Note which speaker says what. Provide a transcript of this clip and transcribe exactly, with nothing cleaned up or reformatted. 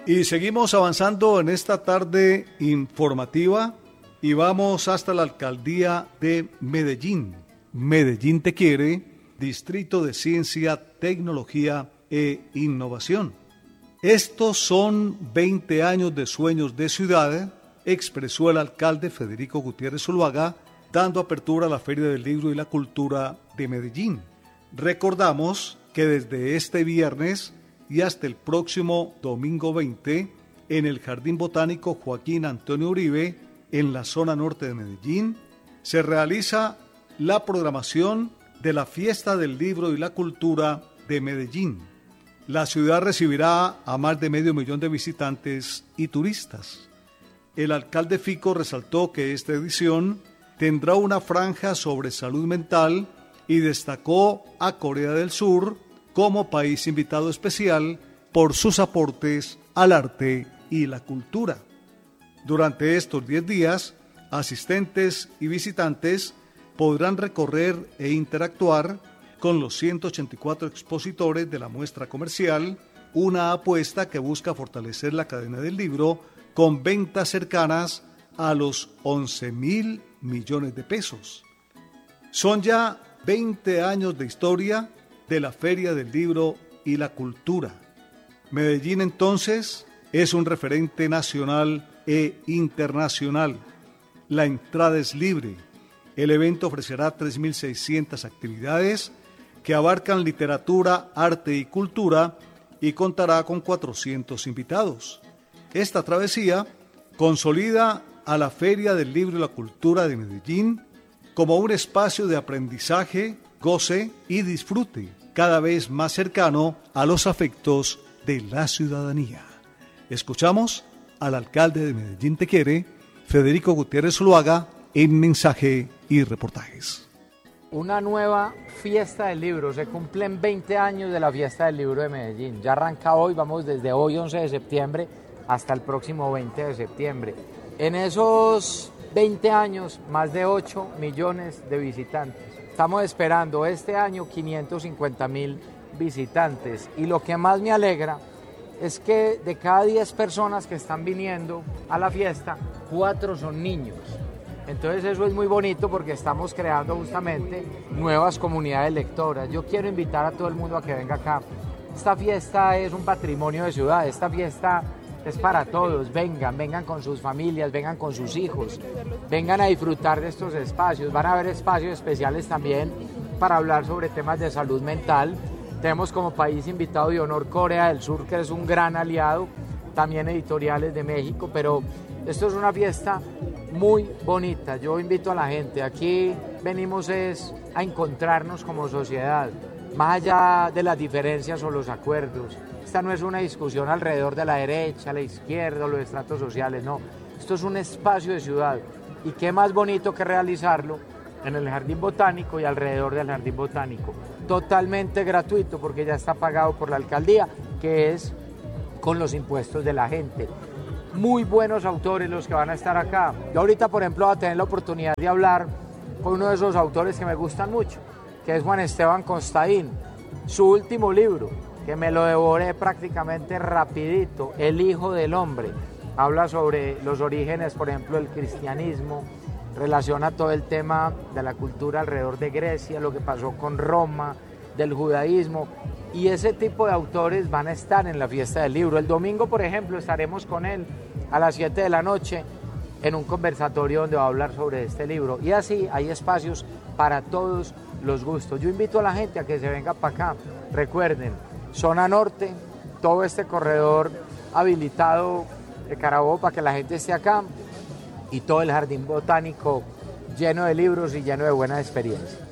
Speaker 1: Y seguimos avanzando en esta tarde informativa y vamos hasta la alcaldía de Medellín. Medellín te quiere, Distrito de Ciencia, Tecnología e Innovación. Estos son veinte años de sueños de ciudad, expresó el alcalde Federico Gutiérrez Zuluaga, dando apertura a la Feria del Libro y la Cultura de Medellín. Recordamos que desde este viernes y hasta el próximo domingo veinte, en el Jardín Botánico Joaquín Antonio Uribe, en la zona norte de Medellín, se realiza la programación de la Fiesta del Libro y la Cultura de Medellín. La ciudad recibirá a más de medio millón de visitantes y turistas. El alcalde Fico resaltó que esta edición tendrá una franja sobre salud mental y destacó a Corea del Sur como país invitado especial por sus aportes al arte y la cultura. Durante estos diez días, asistentes y visitantes podrán recorrer e interactuar con los ciento ochenta y cuatro expositores de la muestra comercial, una apuesta que busca fortalecer la cadena del libro con ventas cercanas a los once mil millones de pesos. Son ya veinte años de historia de la Feria del Libro y la Cultura. Medellín entonces es un referente nacional e internacional. La entrada es libre. El evento ofrecerá tres mil seiscientas actividades que abarcan literatura, arte y cultura y contará con cuatrocientos invitados. Esta travesía consolida a la Feria del Libro y la Cultura de Medellín como un espacio de aprendizaje, goce y disfrute cada vez más cercano a los afectos de la ciudadanía. Escuchamos al alcalde de Medellín te quiere, Federico Gutiérrez Zuluaga, en mensaje y reportajes.
Speaker 2: Una nueva fiesta del libro, se cumplen veinte años de la fiesta del libro de Medellín. Ya arranca hoy, vamos desde hoy once de septiembre hasta el próximo veinte de septiembre. En esos veinte años, más de ocho millones de visitantes. Estamos esperando este año quinientos cincuenta mil visitantes y lo que más me alegra es que de cada diez personas que están viniendo a la fiesta, cuatro son niños. Entonces eso es muy bonito porque estamos creando justamente nuevas comunidades lectoras. Yo quiero invitar a todo el mundo a que venga acá. Esta fiesta es un patrimonio de ciudad, esta fiesta es para todos. Vengan, vengan con sus familias, vengan con sus hijos, vengan a disfrutar de estos espacios. Van a haber espacios especiales también para hablar sobre temas de salud mental. Tenemos como país invitado de honor Corea del Sur, que es un gran aliado, también editoriales de México, pero esto es una fiesta muy bonita. Yo invito a la gente, aquí venimos es a encontrarnos como sociedad, más allá de las diferencias o los acuerdos. Esta no es una discusión alrededor de la derecha, la izquierda o los estratos sociales, no. Esto es un espacio de ciudad y qué más bonito que realizarlo en el Jardín Botánico y alrededor del Jardín Botánico. Totalmente gratuito porque ya está pagado por la alcaldía, que es con los impuestos de la gente. Muy buenos autores los que van a estar acá. Yo ahorita, por ejemplo, voy a tener la oportunidad de hablar con uno de esos autores que me gustan mucho, que es Juan Esteban Constaín. Su último libro, que me lo devoré prácticamente rapidito, El Hijo del Hombre, habla sobre los orígenes, por ejemplo, del cristianismo, relaciona todo el tema de la cultura alrededor de Grecia, lo que pasó con Roma, del judaísmo, y ese tipo de autores van a estar en la fiesta del libro. El domingo, por ejemplo, estaremos con él a las siete de la noche en un conversatorio donde va a hablar sobre este libro, y así hay espacios para todos los gustos. Yo invito a la gente a que se venga para acá. Recuerden, zona norte, todo este corredor habilitado de Carabobo para que la gente esté acá, y todo el jardín botánico lleno de libros y lleno de buenas experiencias.